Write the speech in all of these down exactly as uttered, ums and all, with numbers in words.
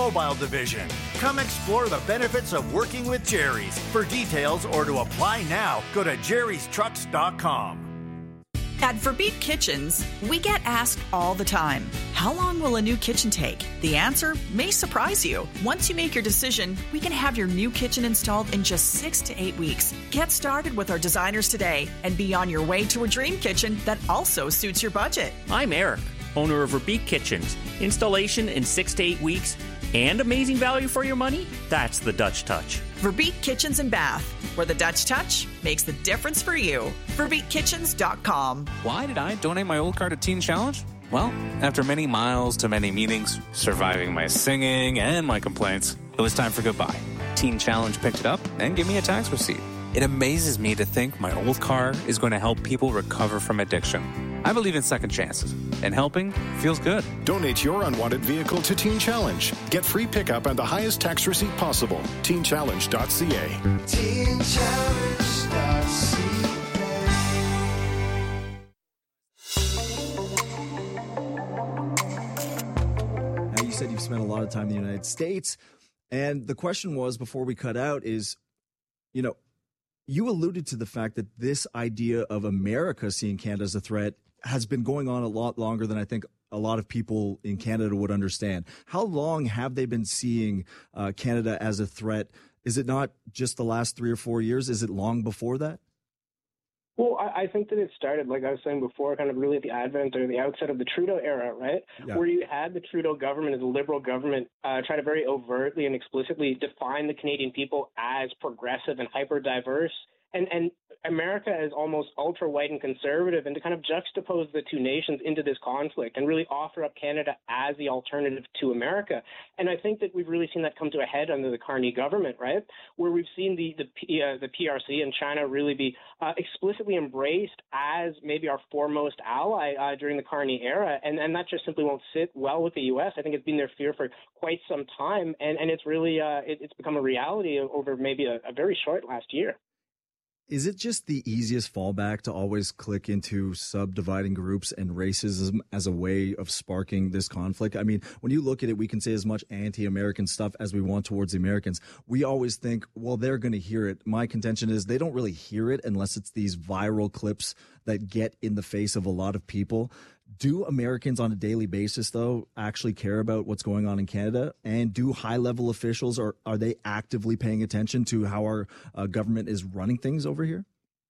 mobile division. Come explore the benefits of working with Jerry's. For details or to apply now, go to jerrys trucks dot com. At Verbeek Kitchens, we get asked all the time, how long will a new kitchen take? The answer may surprise you. Once you make your decision, we can have your new kitchen installed in just six to eight weeks. Get started with our designers today and be on your way to a dream kitchen that also suits your budget. I'm Eric, owner of Verbeek Kitchens. Installation in six to eight weeks and amazing value for your money? That's the Dutch touch. Verbeek Kitchens and Bath, where the Dutch touch makes the difference for you. verbeek kitchens dot com. Why did I donate my old car to Teen Challenge? Well, after many miles to many meetings, surviving my singing and my complaints, it was time for goodbye. Teen Challenge picked it up and gave me a tax receipt. It amazes me to think my old car is going to help people recover from addiction. I believe in second chances, and helping feels good. Donate your unwanted vehicle to Teen Challenge. Get free pickup and the highest tax receipt possible. teen challenge dot c a. teen challenge dot c a. Now, you said you've spent a lot of time in the United States, and the question was, before we cut out, is, you know, you alluded to the fact that this idea of America seeing Canada as a threat has been going on a lot longer than I think a lot of people in Canada would understand. How long have they been seeing uh, Canada as a threat? Is it not just the last three or four years? Is it long before that? Well, I, I think that it started, like I was saying before, kind of really at the advent or the outset of the Trudeau era, right? Yeah. Where you had the Trudeau government as a liberal government uh, try to very overtly and explicitly define the Canadian people as progressive and hyper-diverse. And, and America as almost ultra-white and conservative, and to kind of juxtapose the two nations into this conflict and really offer up Canada as the alternative to America. And I think that we've really seen that come to a head under the Carney government, right, where we've seen the the, P, uh, the P R C and China really be uh, explicitly embraced as maybe our foremost ally uh, during the Carney era. And, and that just simply won't sit well with the U S. I think it's been their fear for quite some time, and, and it's really uh, it, it's become a reality over maybe a, a very short last year. Is it just the easiest fallback to always click into subdividing groups and racism as a way of sparking this conflict? I mean, when you look at it, we can say as much anti-American stuff as we want towards the Americans. We always think, well, they're going to hear it. My contention is they don't really hear it unless it's these viral clips that get in the face of a lot of people. Do Americans on a daily basis, though, actually care about what's going on in Canada? And do high-level officials, or are they actively paying attention to how our uh, government is running things over here?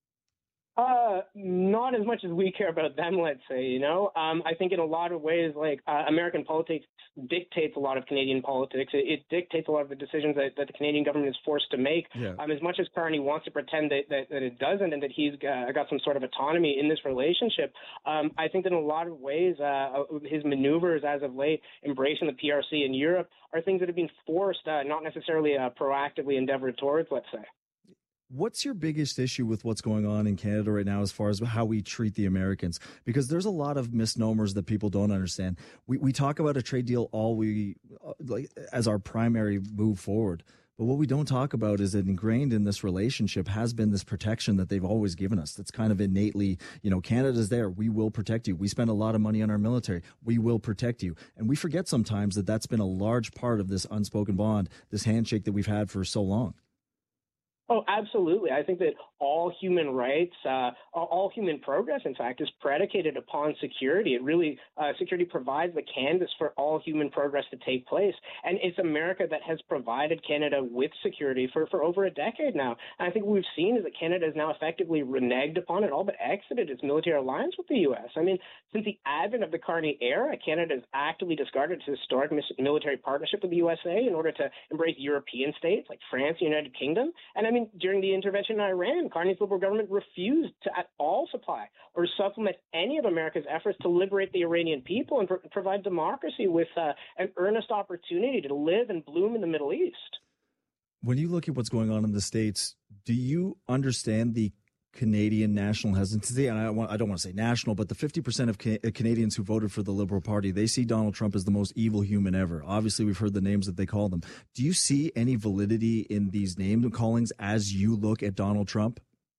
Uh, not as much as we care about them, let's say, you know. Um, I think in a lot of ways, like, uh, American politics dictates a lot of Canadian politics. It, it dictates a lot of the decisions that, that the Canadian government is forced to make. Yeah. Um, as much as Carney wants to pretend that, that, that it doesn't and that he's uh, got some sort of autonomy in this relationship, um, I think that in a lot of ways, uh, his maneuvers as of late, embracing the P R C in Europe, are things that have been forced, uh, not necessarily uh, proactively endeavored towards, let's say. What's your biggest issue with what's going on in Canada right now as far as how we treat the Americans? Because there's a lot of misnomers that people don't understand. We we talk about a trade deal all we like as our primary move forward. But what we don't talk about is that ingrained in this relationship has been this protection that they've always given us. That's kind of innately, you know, Canada's there. We will protect you. We spend a lot of money on our military. We will protect you. And we forget sometimes that that's been a large part of this unspoken bond, this handshake that we've had for so long. Oh, absolutely. I think that all human rights, uh, all human progress, in fact, is predicated upon security. It really, uh, security provides the canvas for all human progress to take place. And it's America that has provided Canada with security for, for over a decade now. And I think what we've seen is that Canada has now effectively reneged upon it all but exited its military alliance with the U S. I mean, since the advent of the Carney era, Canada has actively discarded its historic military partnership with the U S A in order to embrace European states like France, the United Kingdom. And I mean, during the intervention in Iran, Carney's Liberal government refused to at all supply or supplement any of America's efforts to liberate the Iranian people and pro- provide democracy with uh, an earnest opportunity to live and bloom in the Middle East. When you look at what's going on in the States, do you understand the Canadian national hesitancy? And I, want, I don't want to say national, but the fifty percent of ca- Canadians who voted for the Liberal Party, they see Donald Trump as the most evil human ever. Obviously, we've heard the names that they call them. Do you see any validity in these name callings as you look at Donald Trump?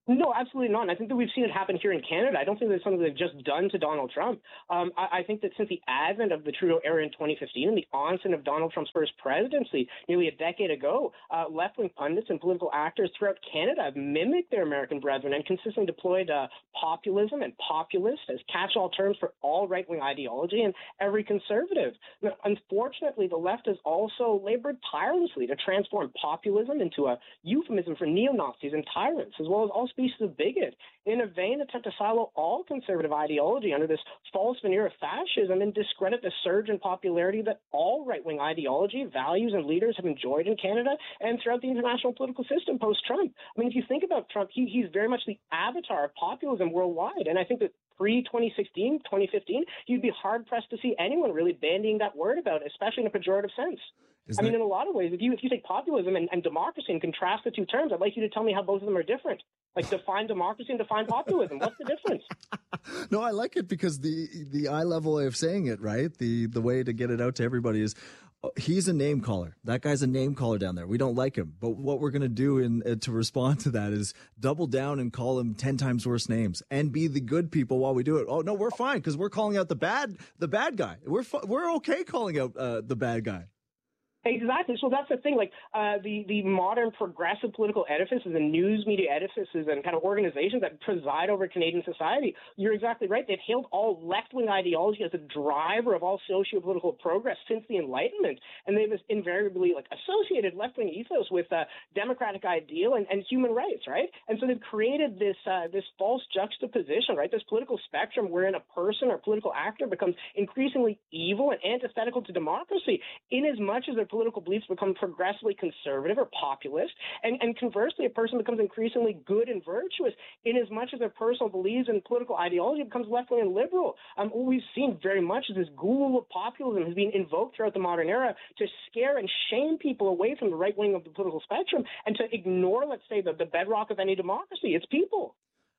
No, absolutely not. And I think that we've seen it happen here in Canada. I don't think that's something they've just done to Donald Trump. Um, I, I think that since the advent of the Trudeau era in twenty fifteen and the onset of Donald Trump's first presidency nearly a decade ago, uh, left-wing pundits and political actors throughout Canada have mimicked their American brethren and consistently deployed uh, populism and populist as catch-all terms for all right-wing ideology and every conservative. Now, unfortunately, the left has also labored tirelessly to transform populism into a euphemism for neo-Nazis and tyrants, as well as all species of bigot, in a vain attempt to silo all conservative ideology under this false veneer of fascism and discredit the surge in popularity that all right-wing ideology, values, and leaders have enjoyed in Canada and throughout the international political system post-Trump. I mean, if you think about Trump, he, he's very much the avatar of populism worldwide, and I think that pre twenty sixteen, twenty fifteen, you'd be hard-pressed to see anyone really bandying that word about, especially in a pejorative sense. Is I that... mean, in a lot of ways, if you if you take populism and, and democracy and contrast the two terms, I'd like you to tell me how both of them are different. Like, define democracy and define populism. What's the difference? No, I like it because the the eye level way of saying it, right? The the way to get it out to everybody is, he's a name caller. That guy's a name caller down there. We don't like him. But what we're going to do in, uh, to respond to that is double down and call him ten times worse names and be the good people while we do it. Oh, no, we're fine because we're calling out the bad the bad guy. We're fu- we're okay calling out uh, the bad guy. Exactly. So that's the thing. Like uh, the the modern progressive political edifices and news media edifices and kind of organizations that preside over Canadian society. You're exactly right. They've hailed all left-wing ideology as a driver of all socio-political progress since the Enlightenment, and they've invariably like associated left-wing ethos with uh, democratic ideal and, and human rights, right? And so they've created this uh, this false juxtaposition, right? This political spectrum wherein a person or political actor becomes increasingly evil and antithetical to democracy, in as much as their political beliefs become progressively conservative or populist, and, and conversely, a person becomes increasingly good and virtuous in as much as their personal beliefs and political ideology becomes left-wing and liberal. Um, what we've seen very much is this ghoul of populism has been invoked throughout the modern era to scare and shame people away from the right wing of the political spectrum and to ignore, let's say, the, the bedrock of any democracy. It's people.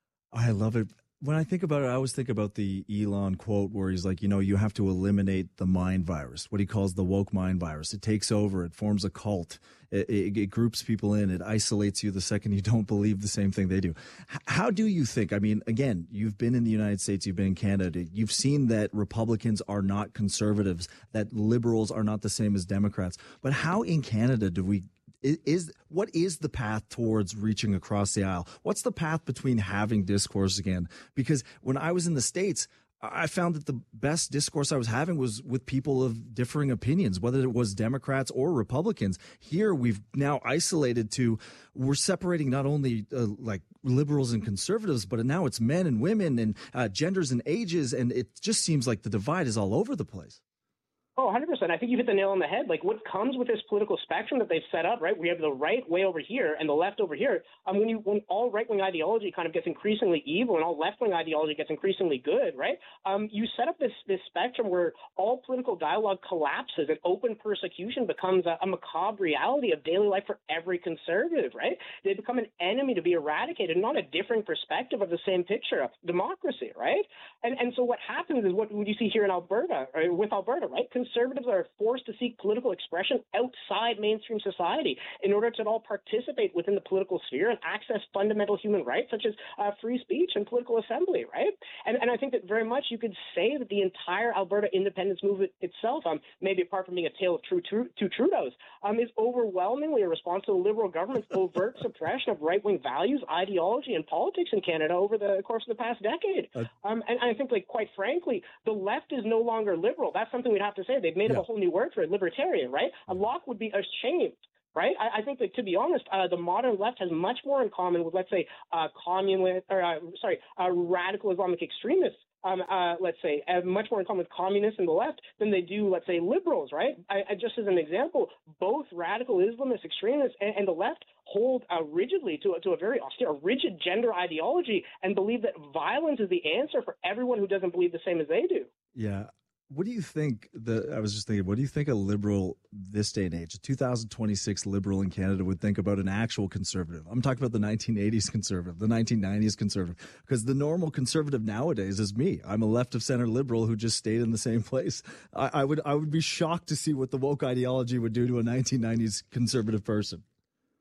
I love it. When I think about it, I always think about the Elon quote where he's like, you know, you have to eliminate the mind virus, what he calls the woke mind virus. It takes over. It forms a cult. It, it, it groups people in. It isolates you the second you don't believe the same thing they do. H- how do you think? I mean, again, you've been in the United States. You've been in Canada. You've seen that Republicans are not conservatives, that liberals are not the same as Democrats. But how in Canada do we Is what is the path towards reaching across the aisle? What's the path between having discourse again? Because when I was in the States, I found that the best discourse I was having was with people of differing opinions, whether it was Democrats or Republicans. Here, we've now isolated to, we're separating not only uh, like liberals and conservatives, but now it's men and women and uh, genders and ages. And it just seems like the divide is all over the place. Oh, one hundred percent. I think you hit the nail on the head. Like, what comes with this political spectrum that they've set up, right? We have the right way over here and the left over here. Um, when you when all right-wing ideology kind of gets increasingly evil and all left-wing ideology gets increasingly good, right? Um, you set up this this spectrum where all political dialogue collapses and open persecution becomes a, a macabre reality of daily life for every conservative, right? They become an enemy to be eradicated, not a differing perspective of the same picture of democracy, right? And and so what happens is what you see here in Alberta, or with Alberta, right? Conservatives are forced to seek political expression outside mainstream society in order to all participate within the political sphere and access fundamental human rights such as uh, free speech and political assembly, right? And and I think that very much you could say that the entire Alberta independence movement itself, um, maybe apart from being a tale of true, true, two Trudeaus, um, is overwhelmingly a response to the Liberal government's overt suppression of right-wing values, ideology, and politics in Canada over the course of the past decade. Uh, um, and, and I think, like, quite frankly, the left is no longer liberal. That's something we'd have to say. They've made yeah. up a whole new word for it, libertarian, right? A Locke would be ashamed, right? I, I think that, to be honest, uh, the modern left has much more in common with, let's say, uh, communist, or uh, sorry, uh, radical Islamic extremists. Um, uh, let's say, have much more in common with communists and the left than they do, let's say, liberals, right? I, I, just as an example, both radical Islamist extremists and, and the left hold uh, rigidly to, to a very austere, rigid gender ideology and believe that violence is the answer for everyone who doesn't believe the same as they do. Yeah. What do you think, the, I was just thinking, what do you think a liberal this day and age, a two thousand twenty-six liberal in Canada would think about an actual conservative? I'm talking about the nineteen eighties conservative, the nineteen nineties conservative, because the normal conservative nowadays is me. I'm a left of center liberal who just stayed in the same place. I, I would I would be shocked to see what the woke ideology would do to a nineteen nineties conservative person. I, I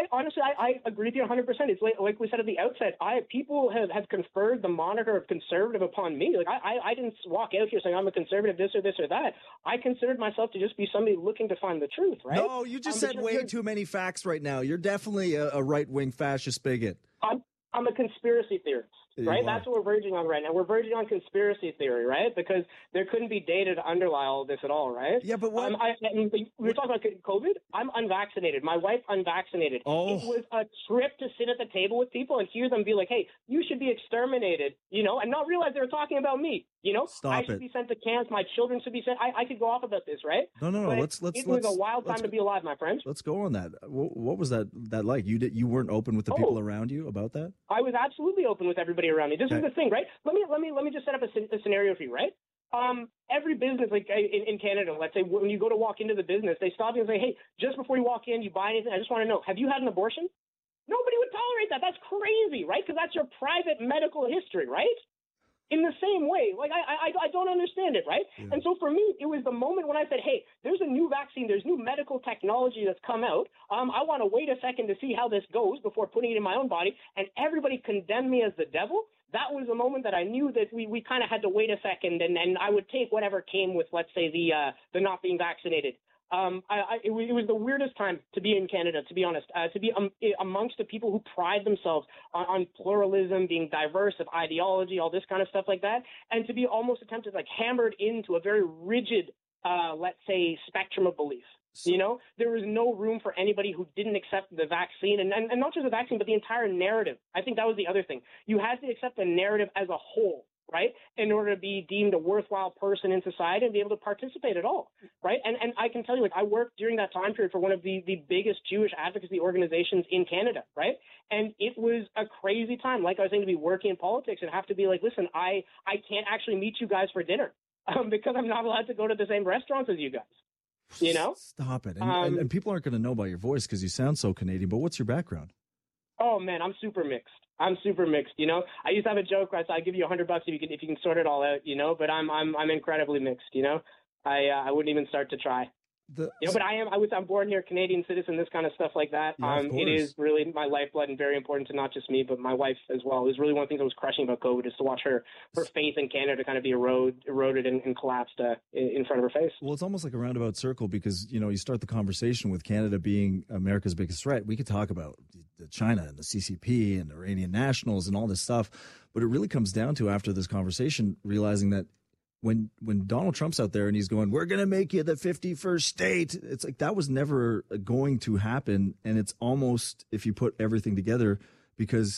I honestly, I, I agree with you one hundred percent. It's like, like we said at the outset, I people have, have conferred the moniker of conservative upon me. Like I, I, I didn't walk out here saying I'm a conservative, this or this or that. I considered myself to just be somebody looking to find the truth, right? No, you just um, said way too many facts right now. You're definitely a, a right-wing fascist bigot. I'm, I'm a conspiracy theorist. Right? That's what we're verging on right now. We're verging on conspiracy theory, right? Because there couldn't be data to underlie all of this at all, right? Yeah, but what? Um, I, I mean, we were talking about COVID. I'm unvaccinated. My wife unvaccinated. Oh. It was a trip to sit at the table with people and hear them be like, hey, you should be exterminated, you know, and not realize they were talking about me, you know? Stop I should it. be sent to camps. My children should be sent. I, I could go off about this, right? No, no, no. But let's, let's, it let's, was a wild time to be alive, my friend. Let's go on that. What, what was that, that like? You did, you weren't open with the oh. people around you about that? I was absolutely open with everybody around me. This okay. is the thing, right? Let me let me let me just set up a, a scenario for you, right? Um, every business, like in, in Canada, let's say when you go to walk into the business, they stop you and say, "Hey, just before you walk in, you buy anything? I just want to know, have you had an abortion?" Nobody would tolerate that. That's crazy, right? Because that's your private medical history, right? In the same way, like I, I, I don't understand it, right? Yeah. And so for me, it was the moment when I said, "Hey, there's a new vaccine, there's new medical technology that's come out. Um, I want to wait a second to see how this goes before putting it in my own body." And everybody condemned me as the devil. That was the moment that I knew that we, we kind of had to wait a second, and, and I would take whatever came with, let's say, the uh, the not being vaccinated. Um, I, I, it, was, it was the weirdest time to be in Canada, to be honest, uh, to be um, amongst the people who pride themselves on, on pluralism, being diverse of ideology, all this kind of stuff like that, and to be almost attempted, like hammered into a very rigid, uh, let's say, spectrum of belief. So, you know, there was no room for anybody who didn't accept the vaccine, and, and, and not just the vaccine, but the entire narrative. I think that was the other thing. You had to accept the narrative as a whole, right, in order to be deemed a worthwhile person in society and be able to participate at all, right? And and I can tell you, like, I worked during that time period for one of the, the biggest Jewish advocacy organizations in Canada, right? And it was a crazy time, like I was saying, to be working in politics and have to be like, listen, I, I can't actually meet you guys for dinner um, because I'm not allowed to go to the same restaurants as you guys. You know? Stop it. And, um, and, and people aren't going to know by your voice because you sound so Canadian, but what's your background? Oh, man, I'm super mixed. I'm super mixed, you know? I used to have a joke where I said, I'll give you a hundred bucks if you can if you can sort it all out, you know? But I'm I'm I'm incredibly mixed, you know? I uh, I wouldn't even start to try. The, you know, but I am. I was. I'm born here, Canadian citizen. This kind of stuff like that. Yeah, um, it is really my lifeblood and very important to not just me, but my wife as well. It was really one of the things that was crushing about COVID is to watch her her faith in Canada kind of be erode, eroded and, and collapsed uh, in, in front of her face. Well, it's almost like a roundabout circle because you know you start the conversation with Canada being America's biggest threat. We could talk about China and the C C P and Iranian nationals and all this stuff, but it really comes down to after this conversation realizing that. When when Donald Trump's out there and he's going, we're going to make you the fifty-first state. It's like that was never going to happen. And it's almost, if you put everything together, because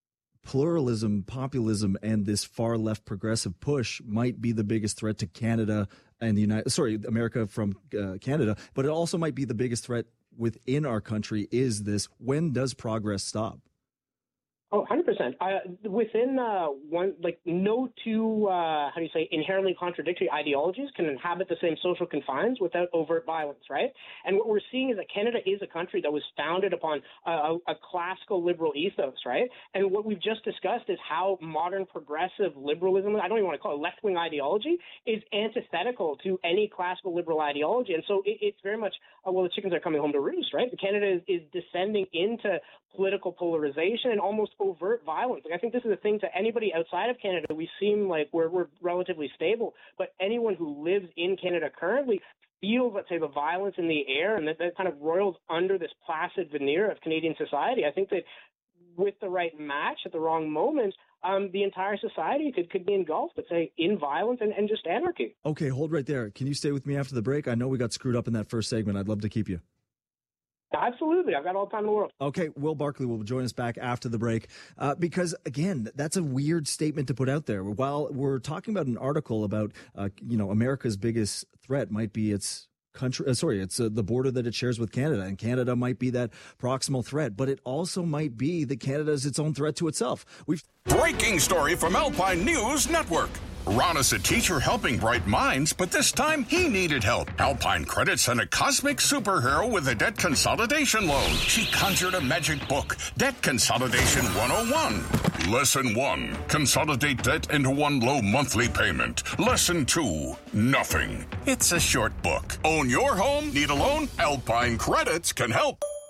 pluralism, populism, and this far left progressive push might be the biggest threat to Canada and the United, sorry, America from uh, Canada, but it also might be the biggest threat within our country is this. When does progress stop? Oh, one hundred percent. Uh, within uh, one, like no two, uh, how do you say, inherently contradictory ideologies can inhabit the same social confines without overt violence, right? And what we're seeing is that Canada is a country that was founded upon a, a, a classical liberal ethos, right? And what we've just discussed is how modern progressive liberalism, I don't even want to call it left-wing ideology, is antithetical to any classical liberal ideology. And so it, it's very much, uh, well, the chickens are coming home to roost, right? Canada is, is descending into political polarization and almost overt violence. Like, I think this is a thing to anybody outside of Canada. We seem like we're, we're relatively stable, but anyone who lives in Canada currently feels, let's say, the violence in the air, and that, that kind of roils under this placid veneer of Canadian society. I think that with the right match at the wrong moment, um, the entire society could, could be engulfed, let's say, in violence and, and just anarchy. Okay, hold right there. Can you stay with me after the break? I know we got screwed up in that first segment. I'd love to keep you. Absolutely. I've got all the time in the world. Okay. Will Barkley will join us back after the break uh, because, again, that's a weird statement to put out there. While we're talking about an article about, uh, you know, America's biggest threat might be its country. Uh, sorry, it's uh, the border that it shares with Canada, and Canada might be that proximal threat, but it also might be that Canada is its own threat to itself. We've Breaking story from Alpine News Network. Ron is a teacher helping bright minds, but this time he needed help. Alpine Credit sent a cosmic superhero with a debt consolidation loan. She conjured a magic book, Debt Consolidation one oh one. Lesson one, consolidate debt into one low monthly payment. Lesson two, nothing. It's a short book. Own your home? Need a loan? Alpine Credits can help. Alpine.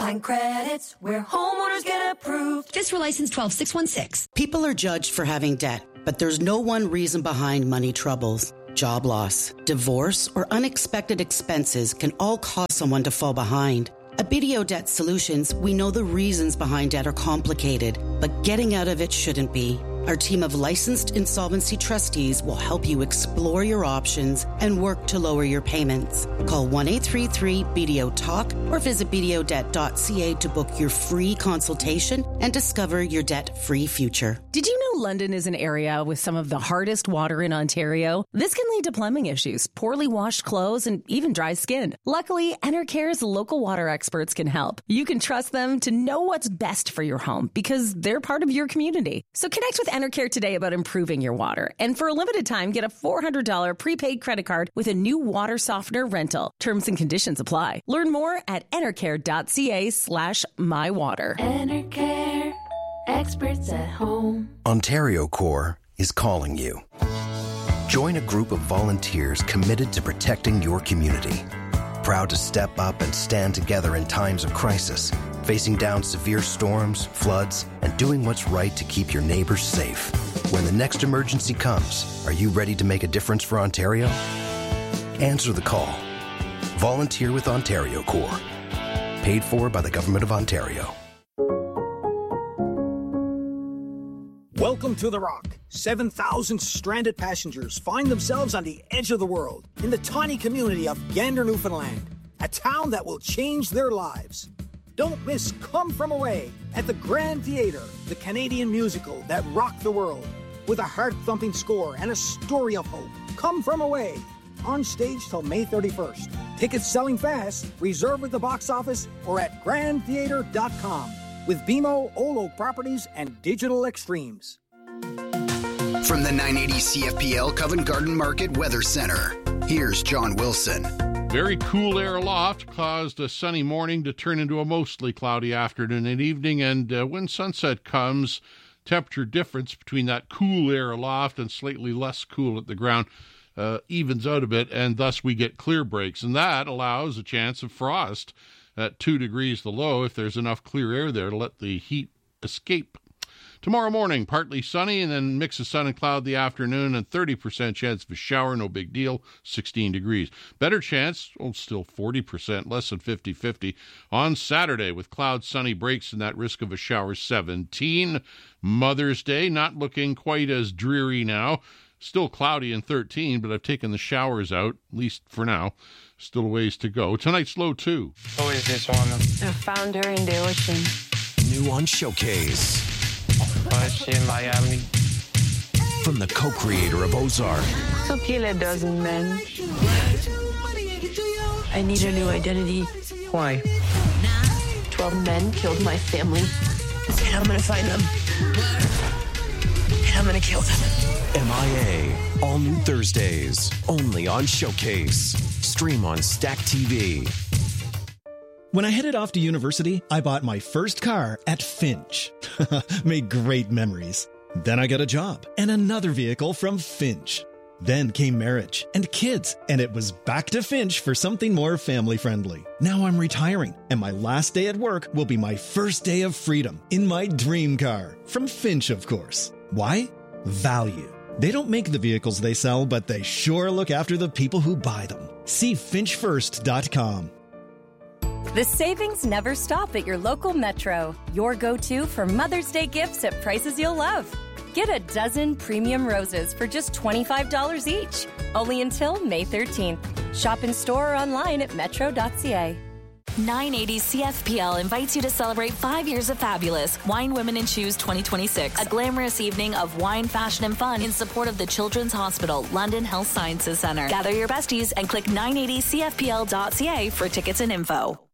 Alpine Credits, where homeowners get approved. This for license twelve six one six. People are judged for having debt, but there's no one reason behind money troubles. Job loss, divorce, or unexpected expenses can all cause someone to fall behind. At B D O Debt Solutions, we know the reasons behind debt are complicated, but getting out of it shouldn't be. Our team of licensed insolvency trustees will help you explore your options and work to lower your payments. Call one eight three three B D O talk or visit b d o debt dot c a to book your free consultation and discover your debt-free future. Did you know London is an area with some of the hardest water in Ontario? This can lead to plumbing issues, poorly washed clothes, and even dry skin. Luckily, Enercare's local water experts can help. You can trust them to know what's best for your home because they're part of your community. So connect with Enercare today about improving your water. And for a limited time, get a four hundred dollars prepaid credit card with a new water softener rental. Terms and conditions apply. Learn more at enercare dot c a slash my water. Enercare, experts at home. Ontario Corps is calling you. Join a group of volunteers committed to protecting your community. Proud to step up and stand together in times of crisis, facing down severe storms, floods, and doing what's right to keep your neighbors safe. When the next emergency comes, are you ready to make a difference for Ontario? Answer the call. Volunteer with Ontario Corps. Paid for by the Government of Ontario. Welcome to The Rock. seven thousand stranded passengers find themselves on the edge of the world in the tiny community of Gander, Newfoundland, a town that will change their lives. Don't miss Come From Away at the Grand Theatre, the Canadian musical that rocked the world with a heart-thumping score and a story of hope. Come From Away, on stage till May thirty-first. Tickets selling fast. Reserve at the box office or at grand theatre dot com with B M O, Olo Properties, and Digital Extremes. From the nine eighty C F P L Covent Garden Market Weather Center, here's John Wilson. Very cool air aloft caused a sunny morning to turn into a mostly cloudy afternoon and evening, and uh, when sunset comes, temperature difference between that cool air aloft and slightly less cool at the ground uh, evens out a bit, and thus we get clear breaks, and that allows a chance of frost at two degrees the low if there's enough clear air there to let the heat escape. Tomorrow morning, partly sunny and then mix of sun and cloud the afternoon and thirty percent chance of a shower, no big deal, sixteen degrees. Better chance, oh, still forty percent, less than fifty-fifty. On Saturday with cloud, sunny breaks and that risk of a shower, seventeen. Mother's Day, not looking quite as dreary now. Still cloudy and thirteen, but I've taken the showers out, at least for now. Still a ways to go. Tonight's low, too. Who is this one? I found her in the ocean. New on Showcase. Oh, is she in Miami? From the co-creator of Ozark. So kill a dozen men. I need a new identity. Why? Twelve men killed my family. And I'm gonna find them. And I'm gonna kill them. M I A. All new Thursdays. Only on Showcase. Stream on Stack T V. When I headed off to university, I bought my first car at Finch. Made great memories. Then I got a job and another vehicle from Finch. Then came marriage and kids, and it was back to Finch for something more family-friendly. Now I'm retiring, and my last day at work will be my first day of freedom in my dream car. From Finch, of course. Why? Value. They don't make the vehicles they sell, but they sure look after the people who buy them. See finch first dot com. The savings never stop at your local Metro. Your go-to for Mother's Day gifts at prices you'll love. Get a dozen premium roses for just twenty-five dollars each. Only until May thirteenth. Shop in store or online at metro dot c a. nine eighty C F P L invites you to celebrate five years of fabulous Wine, Women, and Shoes twenty twenty-six. A glamorous evening of wine, fashion, and fun in support of the Children's Hospital, London Health Sciences Centre. Gather your besties and click nine eighty c f p l dot c a for tickets and info.